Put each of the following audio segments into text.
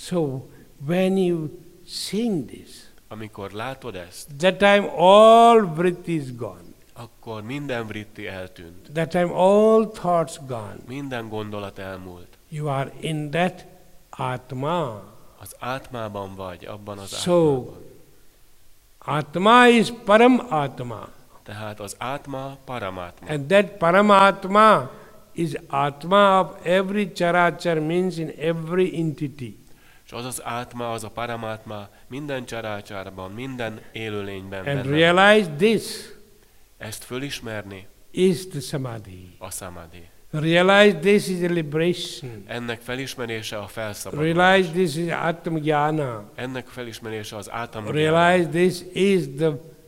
So when you sing this, amikor látod ezt, that time all vritti is gone. akkor minden vritti eltűnt. That time all thoughts gone. Minden gondolat elmúlt. You are in that Atma. Az átmában vagy, abban az So, átmában. Atma is Param Atma. Tehát az átma paramátma. And that Paramatma is Atma of every charachar, means in every entity. És az az átma, az a paramátma minden csarácsárban, minden élőlényben And benne. realize this Ezt fölismerni is the Samadhi. a samadhi. Realize this is a liberation. Ennek felismerése a felszabadulás. Realize this is Atmajnana. Ennek felismerése az átamgyána. Realize this is the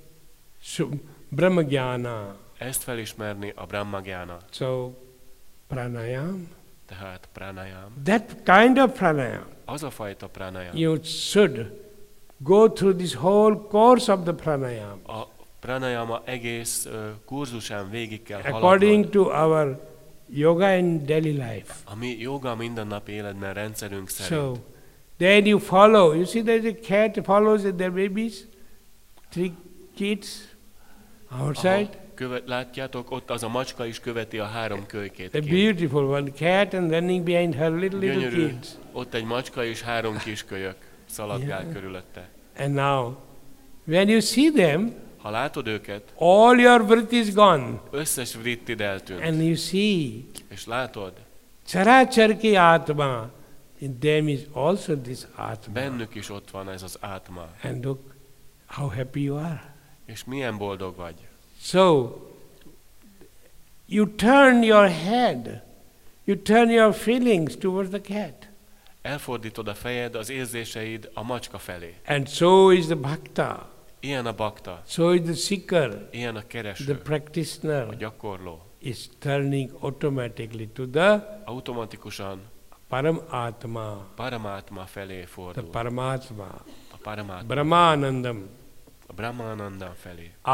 Brahmajnana. Ezt felismerni a brahmagyána. So, pranayam. Tehát pranayam. That kind of pranayam. Az a fajta pranayam. You should go through this whole course of the pranayam. A pranayama egész kurzusán végig kell According haladnod. to our yoga in daily life. A mi joga mindennapi életben rendszerünk So, szerint. then you follow. You see there's a cat follows their babies. 3 kids outside. Látjátok, ott az a macska is követi a 3 kölykét. A beautiful one, cat, and running behind her little Gyönyörű, kids. ott egy macska és 3 kiskölyök szaladgál Yeah. körülötte. And now, when you see them, Ha látod őket, all your vritti is gone. összes vrittid eltűnt. And you see, És látod, characharki atma, in them is also this atma. bennük is ott van ez az átma. And look how happy you are. És milyen boldog vagy. So, you turn your head, you turn your feelings towards the cat. Elfordítod a fejed, az érzéseid a macska felé. And so is the bhakta, Ilyen a bakta, so is the seeker, ilyen a the kereső, a practitioner gyakorló. is turning automatically to the Automatikusan Paramatma, paramátma felé the fordul. Paramatma, A paramátma, Brahmanandam. a Brahmananda felé.